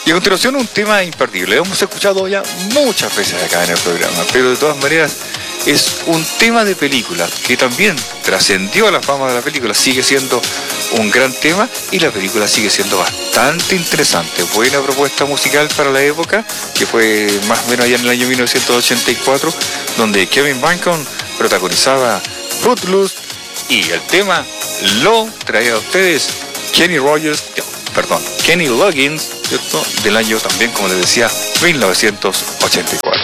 Y a continuación un tema imperdible. Lo hemos escuchado ya muchas veces acá en el programa, pero de todas maneras es un tema de película que también trascendió a la fama de la película. Sigue siendo un gran tema y la película sigue siendo bastante interesante. Buena propuesta musical para la época, que fue más o menos allá en el año 1984, donde Kevin Bacon protagonizaba Footloose y el tema lo traía a ustedes Kenny Loggins, ¿cierto? Del año también, como les decía, 1984.